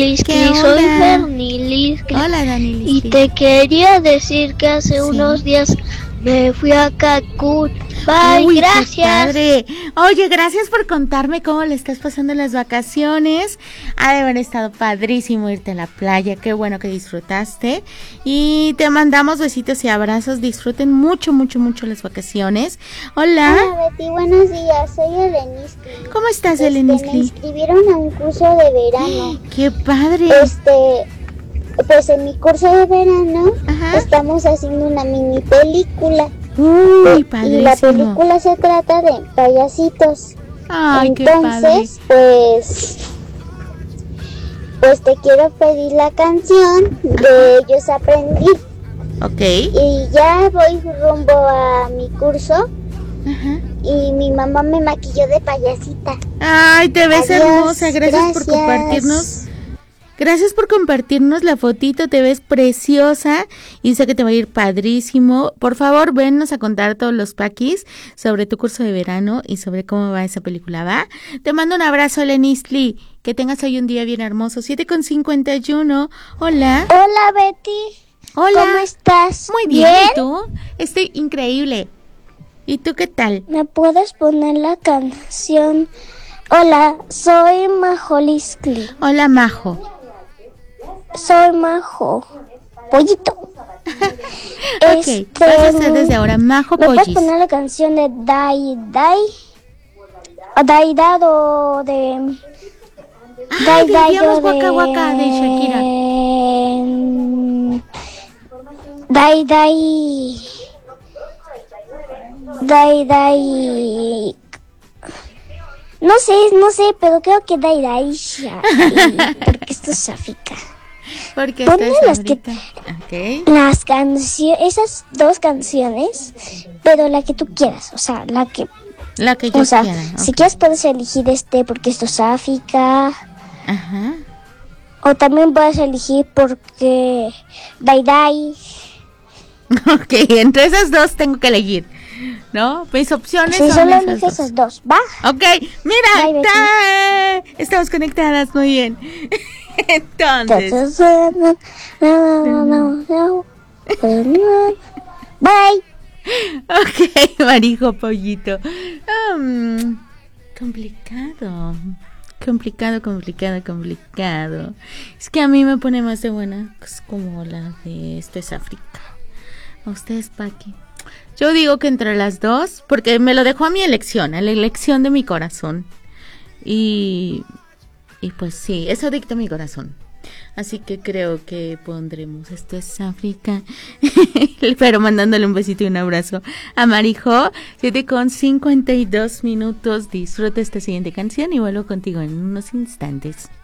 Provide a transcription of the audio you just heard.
¿Qué Liskli, soy onda? Bernie Liskli. Hola, Dani Y Liskli. te quería decir que hace unos días me fui a Cancún. Bye, Uy, gracias. qué padre. Oye, gracias por contarme cómo le estás pasando en las vacaciones. Ha de haber estado padrísimo irte a la playa. Qué bueno que disfrutaste. Y te mandamos besitos y abrazos. Disfruten mucho, mucho, mucho las vacaciones. Hola. Hola Betty, buenos días, soy Eleniskli. ¿Cómo estás, Me Eleniskli? inscribieron a un curso de verano. ¡Qué padre! Pues en mi curso de verano Ajá. estamos haciendo una mini película. Uy, Y padrísimo. la película se trata de payasitos. Ay, qué padre. Entonces, pues te quiero pedir la canción de Ellos Aprendí. Ok. Y ya voy rumbo a mi curso Ajá. y mi mamá me maquilló de payasita. Ay, te ves Adiós, hermosa. Gracias por compartirnos. Gracias por compartirnos la fotito, te ves preciosa y sé que te va a ir padrísimo. Por favor, vennos a contar todos los paquis sobre tu curso de verano y sobre cómo va esa película, ¿va? Te mando un abrazo, Lenistli. Que tengas hoy un día bien hermoso. 7:51. Hola. Hola Betty. Hola. ¿Cómo estás? Muy bien. ¿Y tú? Estoy increíble. ¿Y tú qué tal? ¿Me puedes poner la canción? Hola, soy Majo Liskli. Hola, Majo. Soy Majo Pollito. Ok, vas a hacer desde ahora Majo ¿Me puedes Pollis. poner la canción de Dai Dai? O Dai Dado de... Ah, digamos Waka Waka de Shakira. Dai Dai... Dai Dai... No sé, pero creo que Dai Dai porque esto es África. Porque Ponme estás las ahorita. Ok. Las canciones, esas dos canciones, pero la que tú quieras, o sea, la que... La que yo O sea, quiera. si Ok. quieres puedes elegir porque esto es África, Ajá. o también puedes elegir porque Dai Dai. Ok, entre esas dos tengo que elegir, ¿no? Mis opciones Si son solo esas eliges dos. esas dos, ¿va? Ok, mira, Bye, Betty. estamos conectadas, muy bien. Entonces, Bye. ok, Marijo Pollito. Complicado. Complicado. Es que a mí me pone más de buena como la de Esto es África. A ustedes, Paqui. Yo digo que entre las dos, porque me lo dejó a mi elección, a la elección de mi corazón. Y pues sí, eso dicta mi corazón. Así que creo que pondremos Esto es África. Pero mandándole un besito y un abrazo a Marijo. 7:52. Disfruta esta siguiente canción y vuelvo contigo en unos instantes.